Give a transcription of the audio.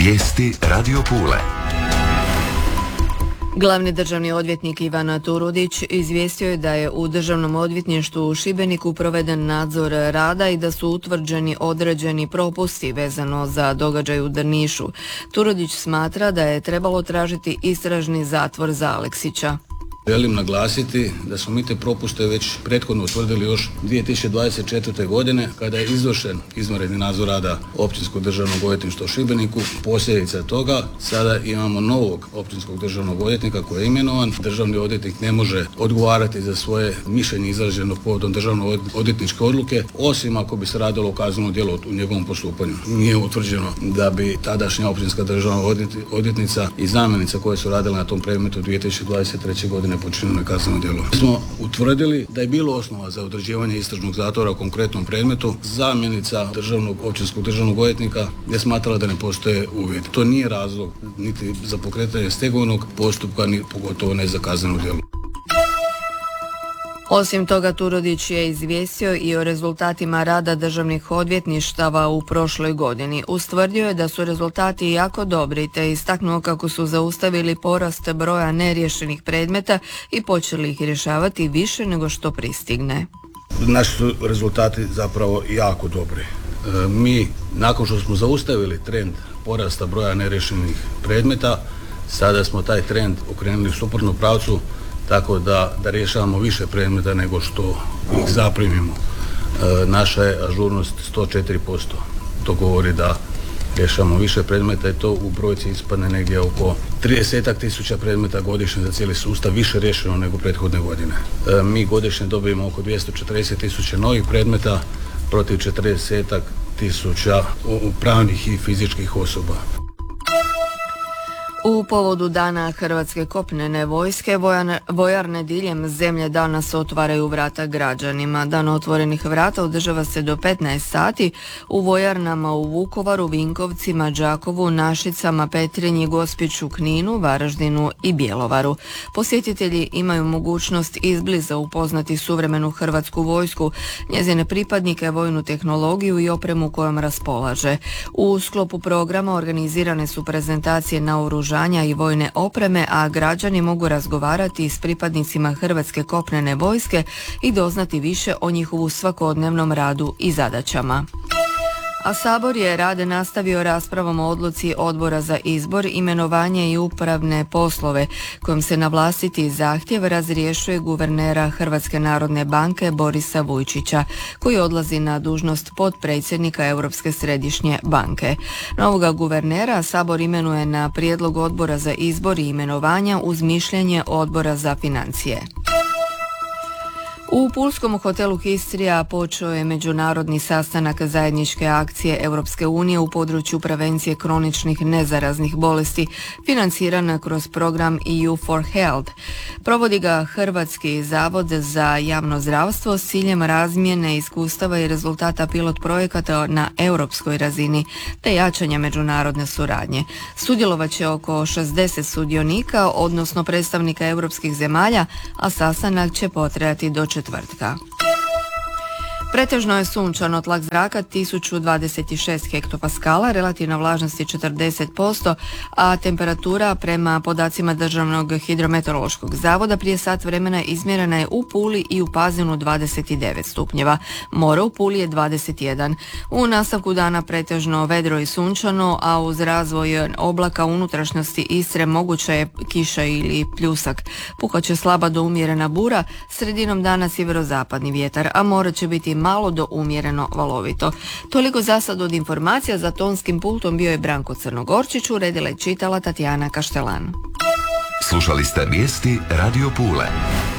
Vijesti Radio Pule. Glavni državni odvjetnik Ivan Turudić izvijestio je da je u Državnom odvjetništvu u Šibeniku proveden nadzor rada i da su utvrđeni određeni propusti vezano za događaj u Drnišu. Turudić smatra da je trebalo tražiti istražni zatvor za Aleksića. Želim naglasiti da smo mi te propuste već prethodno utvrdili još 2024. godine kada je izvršen izvanredni nadzor rada Općinskog državnog odvjetništva u Šibeniku. Posljedica toga sada imamo novog općinskog državnog odvjetnika koji je imenovan. Državni odvjetnik ne može odgovarati za svoje mišljenje izraženo povodom državno odvjetničke odluke, osim ako bi se radilo o kaznenom djelu u njegovom postupanju. Nije utvrđeno da bi tadašnja općinska državna odvjetnica i zamjenica koje su radile na tom predmetu 2023. godine počinjeno kazneno djelo. Mi smo utvrdili da je bilo osnova za određivanje istražnog zatvora u konkretnom predmetu. Zamjenica općinskog državnog odvjetnika je smatrala da ne postoje uvjeti. To nije razlog niti za pokretanje stegovnog postupka, ni pogotovo ne za kazneno djelo. Osim toga, Turudić je izvijestio i o rezultatima rada državnih odvjetništava u prošloj godini. Ustvrdio je da su rezultati jako dobri, te istaknuo kako su zaustavili porast broja neriješenih predmeta i počeli ih rješavati više nego što pristigne. Naši su rezultati zapravo jako dobri. Mi, nakon što smo zaustavili trend porasta broja neriješenih predmeta, sada smo taj trend okrenuli u suprotnom pravcu, tako da rješavamo više predmeta nego što ih zaprimimo. Naša je ažurnost 104%. To govori da rješavamo više predmeta i to u brojci ispadne negdje oko 30.000 predmeta godišnje za cijeli sustav, više riješeno nego prethodne godine. Mi godišnje dobijemo oko 240.000 novih predmeta protiv 40.000 pravnih i fizičkih osoba. U povodu Dana Hrvatske kopnene vojske, vojarne diljem zemlje danas otvaraju vrata građanima. Dan otvorenih vrata održava se do 15 sati u vojarnama u Vukovaru, Vinkovcima, Đakovu, Našicama, Petrinji, Gospiću, Kninu, Varaždinu i Bjelovaru. Posjetitelji imaju mogućnost izbliza upoznati suvremenu Hrvatsku vojsku, njezine pripadnike, vojnu tehnologiju i opremu kojom raspolaže. U sklopu programa organizirane su prezentacije naoružanja i vojne opreme, a građani mogu razgovarati s pripadnicima Hrvatske kopnene vojske i doznati više o njihovu svakodnevnom radu i zadaćama. A Sabor je rad nastavio raspravom o odluci Odbora za izbor, imenovanje i upravne poslove, kojom se na vlastiti zahtjev razrješuje guvernera Hrvatske narodne banke Borisa Vujčića, koji odlazi na dužnost potpredsjednika Europske središnje banke. Novoga guvernera Sabor imenuje na prijedlog Odbora za izbor i imenovanja uz mišljenje Odbora za financije. U pulskom hotelu Histrija počeo je međunarodni sastanak zajedničke akcije Europske unije u području prevencije kroničnih nezaraznih bolesti, financiran kroz program EU for Health. Provodi ga Hrvatski zavod za javno zdravstvo s ciljem razmjene iskustava i rezultata pilot projekata na europskoj razini te jačanja međunarodne suradnje. Sudjelovat će oko 60 sudionika, odnosno predstavnika europskih zemalja, a sastanak će potrajati do četvrtka. Pretežno je sunčano, tlak zraka 1026 hektopaskala, relativna vlažnost je 40%, a temperatura prema podacima Državnog hidrometeorološkog zavoda prije sat vremena izmjerena je u Puli i u Pazinu 29 stupnjeva. More u Puli je 21. U nastavku dana pretežno vedro i sunčano, a uz razvoj oblaka unutrašnjosti Istre moguća je kiša ili pljusak. Puhat će slaba do umjerena bura, sredinom dana sjeverozapadni vjetar, a more će biti malo do umjereno valovito. Toliko za sad od informacija. Za tonskim pultom bio je Branko Crnogorčić, uredila i čitala Tatjana Kaštelan. Slušali ste vijesti Radio Pule.